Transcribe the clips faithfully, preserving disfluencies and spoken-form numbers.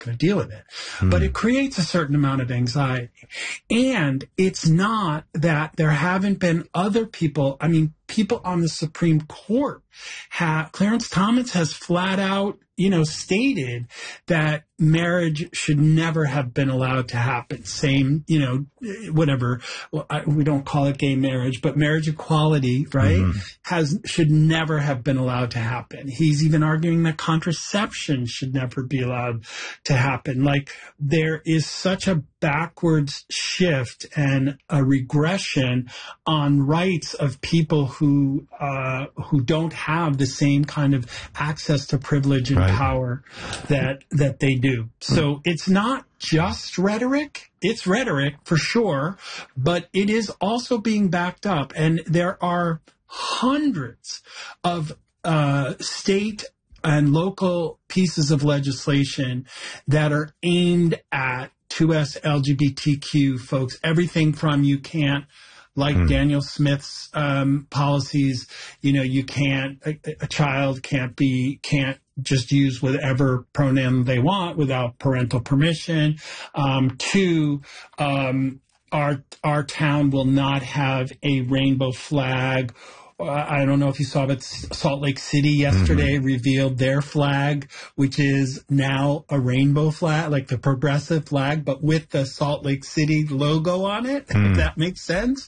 going to deal with it. Hmm. But it creates a certain amount of anxiety. And it's not that there haven't been other people, I mean, people on the Supreme Court have, Clarence Thomas has flat out, you know, stated that marriage should never have been allowed to happen. Same, you know, whatever, well, I, we don't call it gay marriage, but marriage equality, right, mm-hmm. has, should never have been allowed to happen. He's even arguing that contraception should never be allowed to happen. Like, there is such a backwards shift and a regression on rights of people who uh, who don't have the same kind of access to privilege and right. power that that they do. So mm. it's not just rhetoric. It's rhetoric for sure, but it is also being backed up. And there are hundreds of uh, state and local pieces of legislation that are aimed at two S L G B T Q folks. Everything from you can't, like mm. Daniel Smith's um, policies, you know, you can't, a, a child can't be, can't just use whatever pronoun they want without parental permission. Um, two, um, our, our town will not have a rainbow flag. I don't know if you saw, but Salt Lake City yesterday mm-hmm. revealed their flag, which is now a rainbow flag, like the progressive flag, but with the Salt Lake City logo on it, mm. if that makes sense.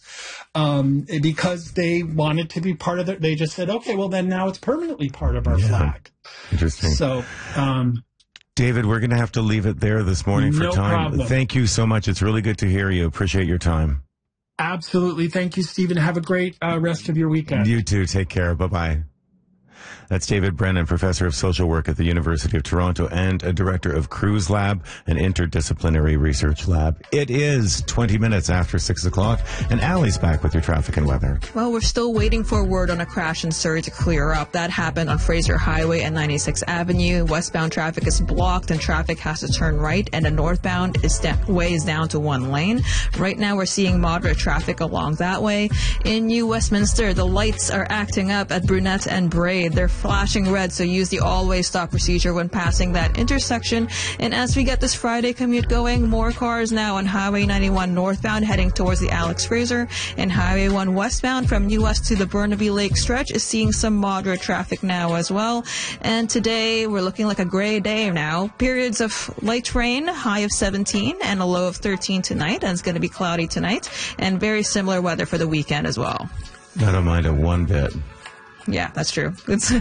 Um, because they wanted to be part of it. They just said, okay, well, then now it's permanently part of our yeah. flag. Interesting. So, um, David, we're going to have to leave it there this morning for no time. Problem. Thank you so much. It's really good to hear you. Appreciate your time. Absolutely. Thank you, Stephen. Have a great uh, rest of your weekend. You too. Take care. Bye-bye. That's David Brennan, professor of social work at the University of Toronto and a director of Cruise Lab, an interdisciplinary research lab. It is twenty minutes after six o'clock, and Allie's back with your traffic and weather. Well, we're still waiting for word on a crash in Surrey to clear up. That happened on Fraser Highway and ninety-sixth Avenue. Westbound traffic is blocked and traffic has to turn right, and the northbound is da- way is down to one lane. Right now, we're seeing moderate traffic along that way. In New Westminster, the lights are acting up at Brunette and Braid. They're flashing red, so use the always stop procedure when passing that intersection. And as we get this Friday commute going, more cars now on Highway ninety-one northbound heading towards the Alex Fraser, and Highway one westbound from U S to the Burnaby Lake stretch is seeing some moderate traffic now as well. And today we're looking like a gray day now. Periods of light rain, high of seventeen and a low of thirteen tonight, and it's going to be cloudy tonight, and very similar weather for the weekend as well. I don't mind it one bit. Yeah, that's true. It's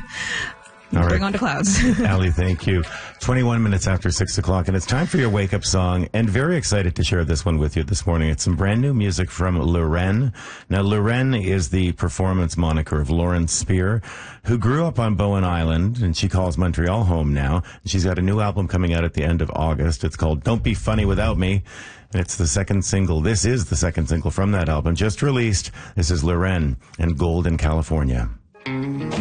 All bring right. on to clouds. Allie, thank you. twenty-one minutes after six o'clock, and it's time for your wake-up song, and very excited to share this one with you this morning. It's some brand new music from Loren. Now, Loren is the performance moniker of Lauren Spear, who grew up on Bowen Island, and she calls Montreal home now. She's got a new album coming out at the end of August. It's called Don't Be Funny Without Me. And it's the second single. This is the second single from that album, just released. This is Loren and Gold in California.